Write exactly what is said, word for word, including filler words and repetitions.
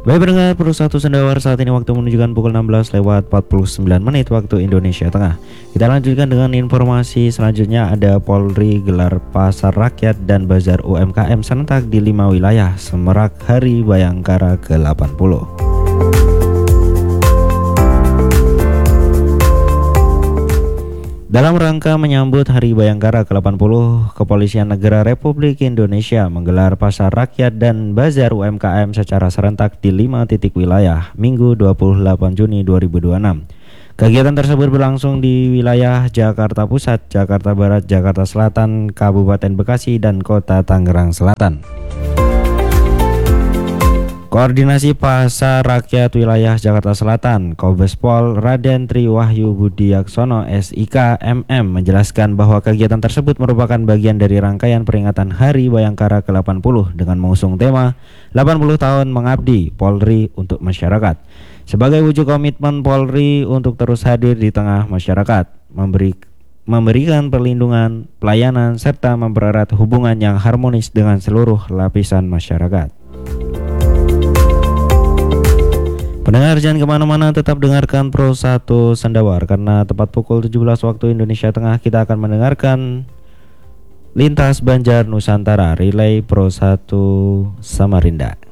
Baik pendengar, Pro satu Sendawar, saat ini waktu menunjukkan pukul enam belas lewat empat puluh sembilan menit waktu Indonesia Tengah. Kita lanjutkan dengan informasi selanjutnya. Ada Polri gelar pasar rakyat dan bazar U M K M serentak di lima wilayah Semerak Hari Bayangkara ke delapan puluh. Dalam rangka menyambut Hari Bayangkara ke delapan puluh, Kepolisian Negara Republik Indonesia menggelar pasar rakyat dan bazar U M K M secara serentak di lima titik wilayah Minggu dua puluh delapan Juni dua ribu dua puluh enam. Kegiatan tersebut berlangsung di wilayah Jakarta Pusat, Jakarta Barat, Jakarta Selatan, Kabupaten Bekasi, dan Kota Tangerang Selatan. Koordinasi Pasar Rakyat Wilayah Jakarta Selatan, Kombes Pol Raden Tri Wahyu Budiyaksono S I K M M menjelaskan bahwa kegiatan tersebut merupakan bagian dari rangkaian peringatan Hari Bayangkara ke delapan puluh dengan mengusung tema delapan puluh tahun mengabdi Polri untuk masyarakat. Sebagai wujud komitmen Polri untuk terus hadir di tengah masyarakat, memberi memberikan perlindungan, pelayanan, serta mempererat hubungan yang harmonis dengan seluruh lapisan masyarakat. Pendengar, jangan kemana-mana, tetap dengarkan Pro satu Sendawar, karena tepat pukul tujuh belas waktu Indonesia Tengah kita akan mendengarkan Lintas Banjar Nusantara Relay Pro satu Samarinda.